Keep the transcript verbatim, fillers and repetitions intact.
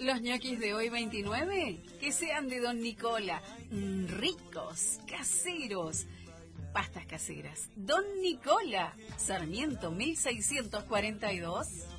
Los ñoquis de hoy veintinueve, que sean de Don Nicola, mm, ricos, caseros, pastas caseras. Don Nicola, Sarmiento mil seiscientos cuarenta y dos.